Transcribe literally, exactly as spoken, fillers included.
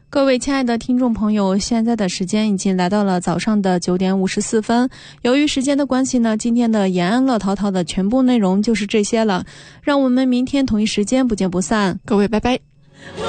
各位亲爱的听众朋友，现在的时间已经来到了早上的九点五十四分。由于时间的关系呢，今天的延安乐淘淘的全部内容就是这些了。让我们明天同一时间不见不散。 各位拜拜。